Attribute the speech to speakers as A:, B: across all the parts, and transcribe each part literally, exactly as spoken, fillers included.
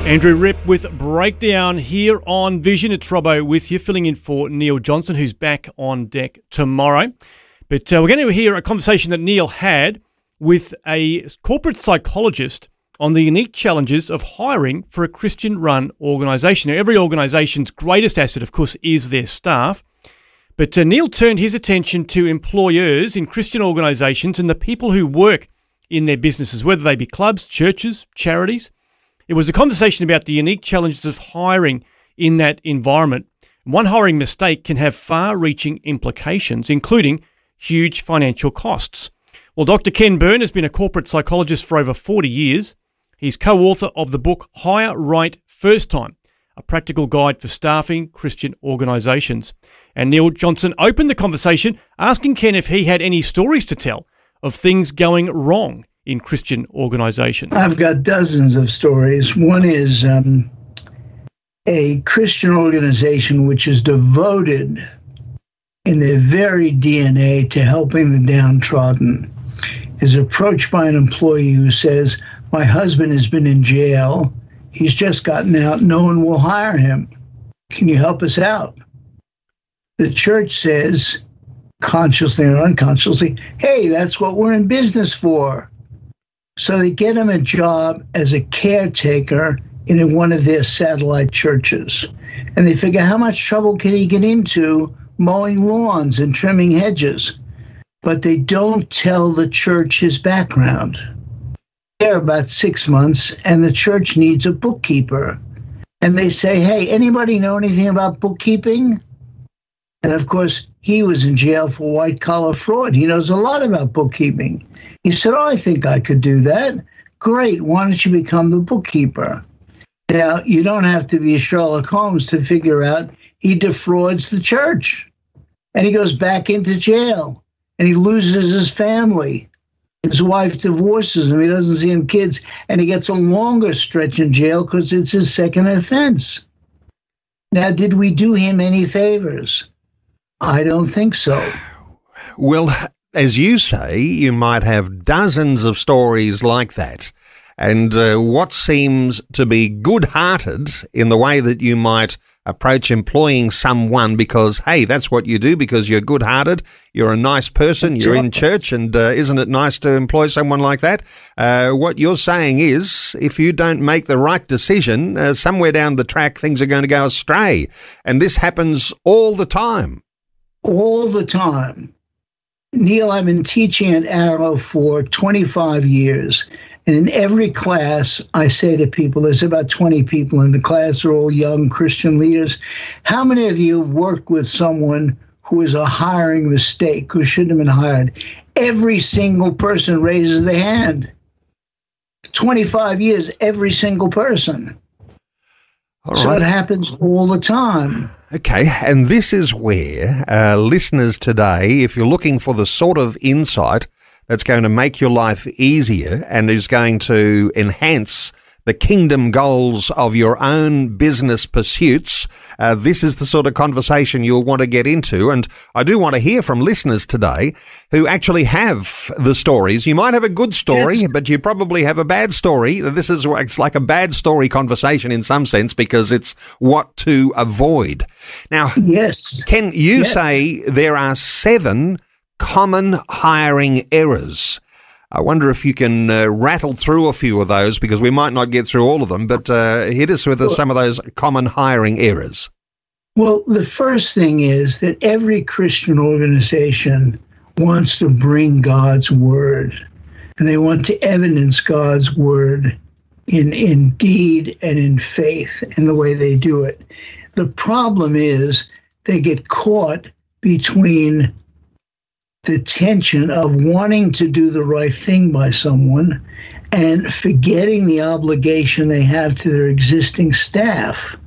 A: Andrew Ripp with Breakdown here on Vision. It's Robbo with you, filling in for Neil Johnson, who's back on deck tomorrow. But uh, we're going to hear a conversation that Neil had with a corporate psychologist on the unique challenges of hiring for a Christian-run organisation. Now, every organisation's greatest asset, of course, is their staff. But uh, Neil turned his attention to employers in Christian organisations and the people who work in their businesses, whether they be clubs, churches, charities. It was a conversation about the unique challenges of hiring in that environment. One hiring mistake can have far-reaching implications, including huge financial costs. Well, Doctor Ken Byrne has been a corporate psychologist for over forty years. He's co-author of the book Hire Right First Time, a practical guide for staffing Christian organisations. And Neil Johnson opened the conversation asking Ken if he had any stories to tell of things going wrong in Christian organisations.
B: I've got dozens of stories. One is um, a Christian organization which is devoted in their very D N A to helping the downtrodden is approached by an employee who says, "My husband has been in jail. He's just gotten out. No one will hire him. Can you help us out?" The church says, consciously or unconsciously, "Hey, that's what we're in business for." So they get him a job as a caretaker in one of their satellite churches. And they figure, how much trouble can he get into mowing lawns and trimming hedges? But they don't tell the church his background. They're about six months, and the church needs a bookkeeper. And they say, "Hey, anybody know anything about bookkeeping?" And of course, he was in jail for white-collar fraud. He knows a lot about bookkeeping. He said, "Oh, I think I could do that." "Great, why don't you become the bookkeeper?" Now, you don't have to be a Sherlock Holmes to figure out he defrauds the church. And he goes back into jail. And he loses his family. His wife divorces him. He doesn't see him kids. And he gets a longer stretch in jail because it's his second offense. Now, did we do him any favors? I don't think so.
C: Well, as you say, you might have dozens of stories like that. And uh, what seems to be good-hearted in the way that you might approach employing someone because, hey, that's what you do because you're good-hearted, you're a nice person, you're in church, and uh, isn't it nice to employ someone like that? Uh, what you're saying is if you don't make the right decision, uh, somewhere down the track things are going to go astray. And this happens all the time.
B: All the time. Neil, I've been teaching at Arrow for twenty-five years. And in every class, I say to people, there's about twenty people in the class, they're all young Christian leaders. How many of you have worked with someone who is a hiring mistake, who shouldn't have been hired? Every single person raises their hand. twenty-five years, every single person. All right. So it happens all the time.
C: Okay, and this is where uh, listeners today, if you're looking for the sort of insight that's going to make your life easier and is going to enhance the kingdom goals of your own business pursuits, uh, this is the sort of conversation you'll want to get into. And I do want to hear from listeners today who actually have the stories. You might have a good story, yes, but you probably have a bad story. This is it's like a bad story conversation in some sense because it's what to avoid. Now,
B: yes,
C: Ken, you
B: yes.
C: say there are seven common hiring errors. I wonder if you can uh, rattle through a few of those because we might not get through all of them, but uh, hit us with uh, some of those common hiring errors.
B: Well, the first thing is that every Christian organization wants to bring God's word, and they want to evidence God's word in, in deed and in faith in the way they do it. The problem is they get caught between the tension of wanting to do the right thing by someone and forgetting the obligation they have to their existing staff.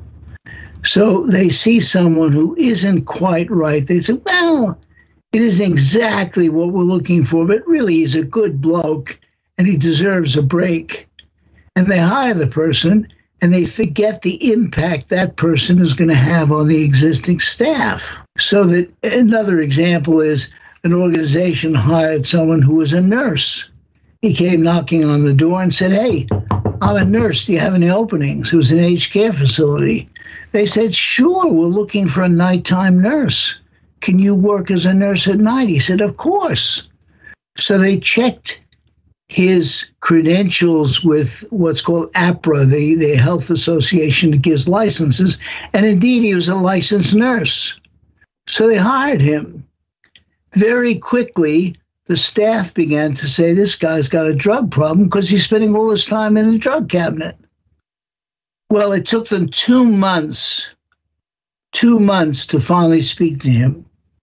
B: So they see someone who isn't quite right. They say, well, it isn't exactly what we're looking for, but really he's a good bloke and he deserves a break. And they hire the person and they forget the impact that person is going to have on the existing staff. So that another example is an organization hired someone who was a nurse. He came knocking on the door and said, hey, I'm a nurse. Do you have any openings? It was an aged care facility. They said, sure, we're looking for a nighttime nurse. Can you work as a nurse at night? He said, of course. So they checked his credentials with what's called APRA, the, the health association that gives licenses. And indeed, he was a licensed nurse. So they hired him. Very quickly, the staff began to say, this guy's got a drug problem because he's spending all his time in the drug cabinet. Well, it took them two months, two months to finally speak to him.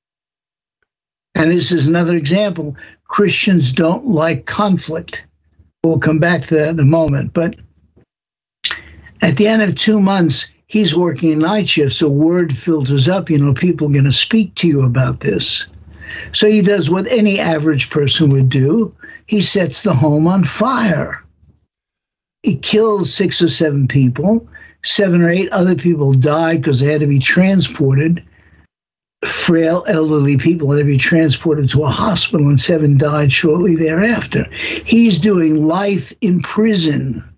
B: And this is another example. Christians don't like conflict. We'll come back to that in a moment. But at the end of two months, he's working night shifts, so word filters up. You know, people are going to speak to you about this. So he does what any average person would do. He sets the home on fire. He kills six or seven people. Seven or eight other people died because they had to be transported. Frail, elderly people had to be transported to a hospital, and seven died shortly thereafter. He's doing life in prison.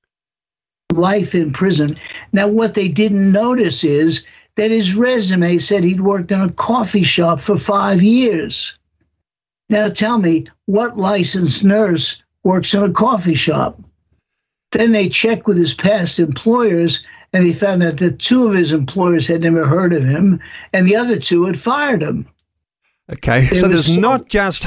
B: Life in prison. Now, what they didn't notice is that his resume said he'd worked in a coffee shop for five years. Now, tell me, what licensed nurse works in a coffee shop? Then they checked with his past employers, and they found out that two of his employers had never heard of him, and the other two had fired him.
C: Okay,
B: There
C: so
B: was
C: there's
B: so-
C: not just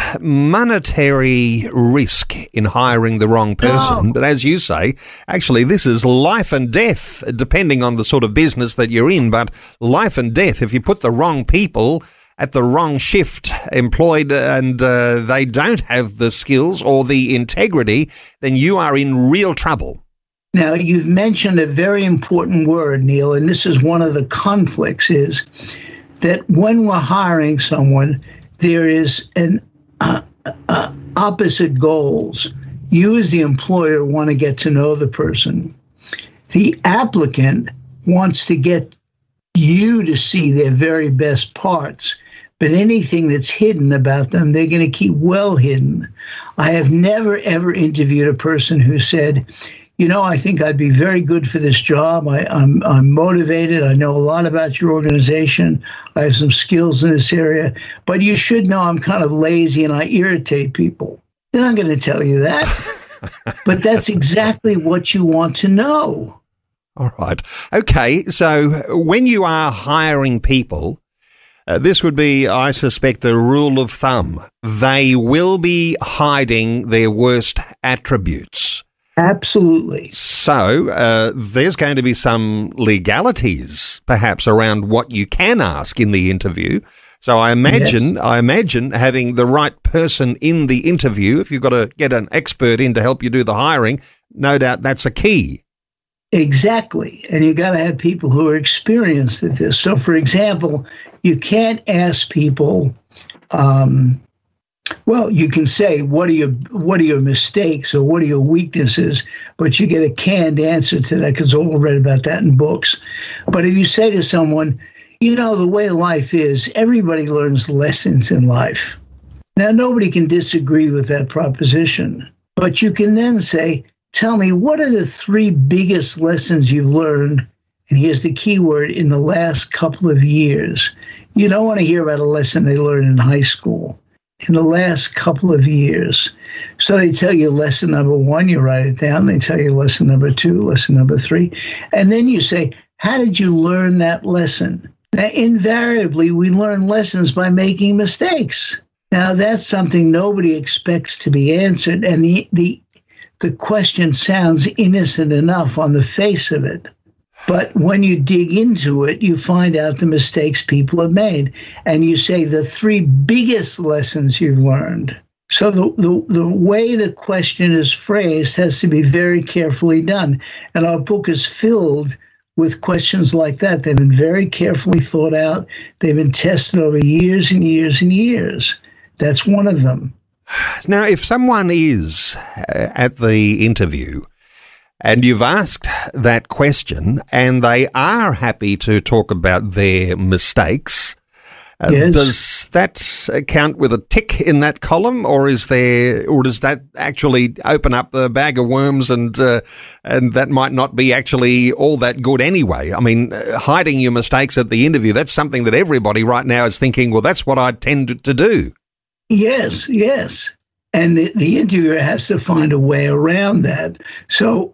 C: monetary risk in hiring the wrong person,
B: No.
C: but as you say, actually this is life and death, depending on the sort of business that you're in, but life and death. If you put the wrong people at the wrong shift employed and uh, they don't have the skills or the integrity, then you are in real trouble.
B: Now, you've mentioned a very important word, Neil, and this is one of the conflicts, is that when we're hiring someone, there is an uh, uh, opposite goals. You as the employer want to get to know the person. The applicant wants to get you to see their very best parts, but anything that's hidden about them, they're going to keep well hidden. I have never, ever interviewed a person who said, you know, I think I'd be very good for this job. I, I'm, I'm motivated. I know a lot about your organization. I have some skills in this area. But you should know I'm kind of lazy and I irritate people. They're not going to tell you that. But that's exactly what you want to know.
C: All right. Okay, so when you are hiring people, uh, this would be, I suspect, a rule of thumb. They will be hiding their worst attributes.
B: Absolutely.
C: So uh, there's going to be some legalities, perhaps, around what you can ask in the interview. So I imagine,
B: Yes.
C: I imagine having the right person in the interview. If you've got to get an expert in to help you do the hiring, no doubt that's a key.
B: Exactly. And you got to have people who are experienced at this. So, for example, you can't ask people, um, well, you can say, what are your what are your mistakes or what are your weaknesses? But you get a canned answer to that because we've all read about that in books. But if you say to someone, you know, the way life is, everybody learns lessons in life. Now, nobody can disagree with that proposition. But you can then say, tell me, what are the three biggest lessons you've learned? And here's the key word, in the last couple of years. You don't want to hear about a lesson they learned in high school. In the last couple of years. So they tell you lesson number one, you write it down. They tell you lesson number two, lesson number three. And then you say, how did you learn that lesson? Now, invariably, we learn lessons by making mistakes. Now, that's something nobody expects to be answered. And the, the, the question sounds innocent enough on the face of it. But when you dig into it, you find out the mistakes people have made. And you say the three biggest lessons you've learned. So the, the, the way the question is phrased has to be very carefully done. And our book is filled with questions like that. They've been very carefully thought out. They've been tested over years and years and years. That's one of them.
C: Now, if someone is uh, at the interview and you've asked that question and they are happy to talk about their mistakes, Uh,
B: Yes.
C: Does that count with a tick in that column, or is there, or does that actually open up the bag of worms, and uh, and that might not be actually all that good anyway? I mean, uh, hiding your mistakes at the interview, that's something that everybody right now is thinking, well, that's what I tend to do.
B: Yes, yes. And the, the interviewer has to find a way around that. So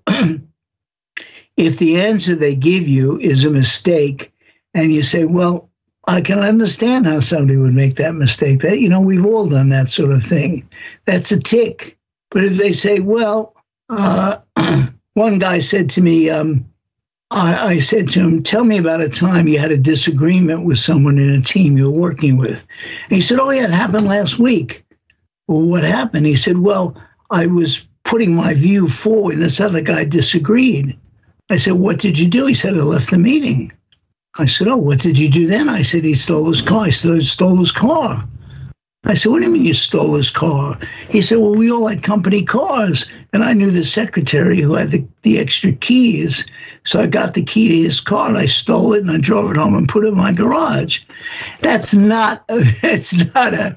B: if the answer they give you is a mistake, and you say, well, I can understand how somebody would make that mistake. That, you know, we've all done that sort of thing. That's a tick. But if they say, well, uh, one guy said to me, um, I, I said to him, tell me about a time you had a disagreement with someone in a team you were working with. And he said, oh, yeah, it happened last week. Well, what happened? He said, well, I was putting my view forward, and this other guy disagreed. I said, what did you do? He said, I left the meeting. I said, oh, what did you do then? I said, he stole his car. He said, I stole his car. I said, what do you mean you stole his car? He said, well, we all had company cars, and I knew the secretary who had the, the extra keys. So I got the key to his car, and I stole it, and I drove it home and put it in my garage. That's not, that's not a,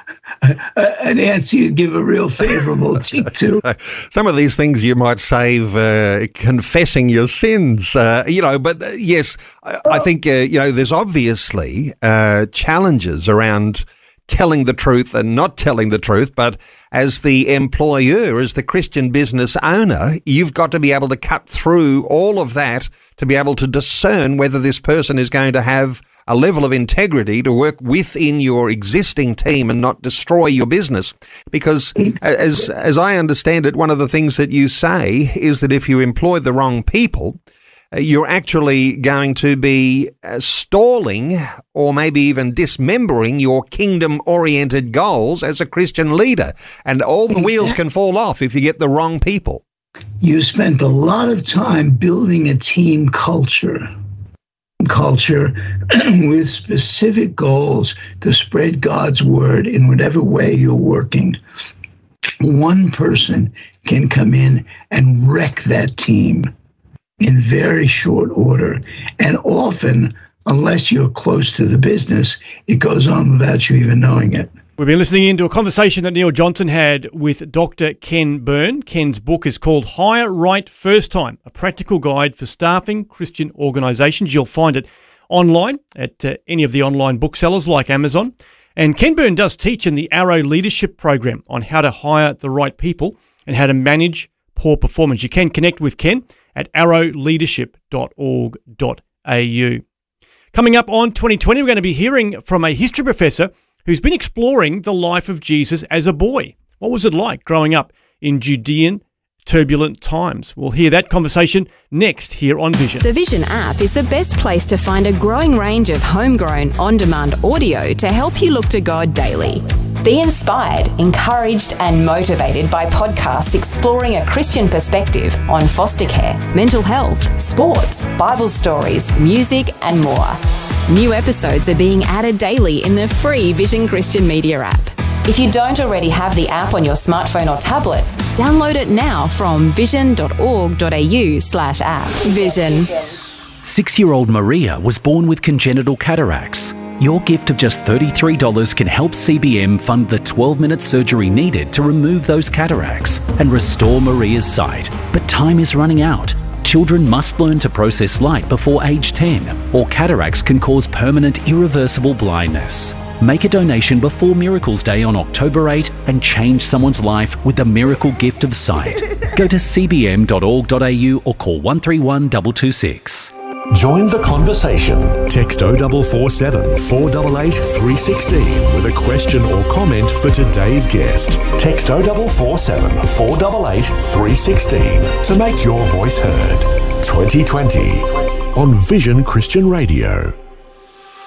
B: a an answer you'd give a real favorable tick to.
C: Some of these things you might save uh, confessing your sins, uh, you know, but uh, yes, I, I think, uh, you know, there's obviously uh, challenges around telling the truth and not telling the truth, but as the employer, as the Christian business owner, you've got to be able to cut through all of that to be able to discern whether this person is going to have a level of integrity to work within your existing team and not destroy your business. Because as as I understand it, one of the things that you say is that if you employ the wrong people, you're actually going to be stalling or maybe even dismembering your kingdom-oriented goals as a Christian leader. And all the wheels can fall off if you get the wrong people.
B: You spent a lot of time building a team culture, culture with specific goals to spread God's word in whatever way you're working. One person can come in and wreck that team in very short order. And often, unless you're close to the business, it goes on without you even knowing it.
A: We've been listening into a conversation that Neil Johnson had with Doctor Ken Byrne. Ken's book is called Hire Right First Time, a practical guide for staffing Christian organisations. You'll find it online at uh, any of the online booksellers like Amazon. And Ken Byrne does teach in the Arrow Leadership Program on how to hire the right people and how to manage poor performance. You can connect with Ken at arrow leadership dot org dot a u. Coming up on twenty twenty, we're going to be hearing from a history professor who's been exploring the life of Jesus as a boy. What was it like growing up in Judean turbulent times? We'll hear that conversation next here on Vision.
D: The Vision app is the best place to find a growing range of homegrown, on-demand audio to help you look to God daily. Be inspired, encouraged and motivated by podcasts exploring a Christian perspective on foster care, mental health, sports, Bible stories, music and more. New episodes are being added daily in the free Vision Christian Media app. If you don't already have the app on your smartphone or tablet, download it now from vision dot org dot a u slash app. Vision.
E: Six-year-old Maria was born with congenital cataracts. Your gift of just thirty-three dollars can help C B M fund the twelve-minute surgery needed to remove those cataracts and restore Maria's sight. But time is running out. Children must learn to process light before age ten, or cataracts can cause permanent, irreversible blindness. Make a donation before Miracles Day on October eighth and change someone's life with the miracle gift of sight. Go to c b m dot org dot a u or call one three one two two six.
F: Join the conversation. Text oh four four seven, four eight eight, three one six with a question or comment for today's guest. Text oh four four seven, four eight eight, three one six to make your voice heard. twenty twenty on Vision Christian Radio.